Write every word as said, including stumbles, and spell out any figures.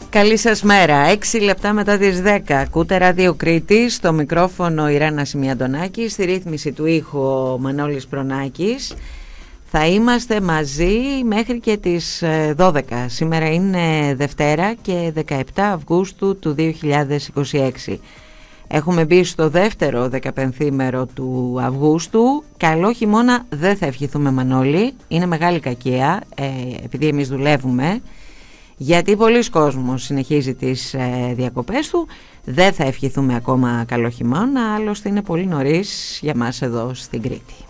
Καλή σας μέρα, έξι λεπτά μετά τις δέκα. Ακούτε Ράδιο Κρήτη, στο μικρόφωνο η Ρένα Σιμιαντονάκη, στη ρύθμιση του ήχου ο Μανώλης Προνάκης. Θα είμαστε μαζί μέχρι και τις δώδεκα. Σήμερα είναι Δευτέρα και δεκαεπτά Αυγούστου του δύο χιλιάδες είκοσι έξι. Έχουμε μπει στο δεύτερο δεκαπενθήμερο του Αυγούστου. Καλό χειμώνα δεν θα ευχηθούμε, Μανώλη. Είναι μεγάλη κακία, ε, επειδή εμείς δουλεύουμε. Γιατί πολλοί κόσμος συνεχίζει τις ε, διακοπές του. Δεν θα ευχηθούμε ακόμα καλό χειμώνα, άλλωστε είναι πολύ νωρίς για μας εδώ στην Κρήτη.